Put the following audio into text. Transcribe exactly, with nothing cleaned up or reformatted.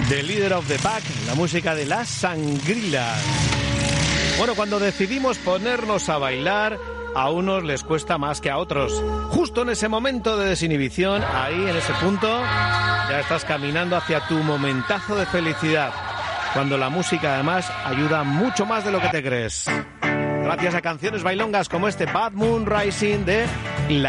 The Leader of the Pack, la música de las Shangri-Las. Bueno, cuando decidimos ponernos a bailar, a unos les cuesta más que a otros. Justo en ese momento de desinhibición, ahí en ese punto, ya estás caminando hacia tu momentazo de felicidad. Cuando la música además ayuda mucho más de lo que te crees. Gracias a canciones bailongas como este Bad Moon Rising de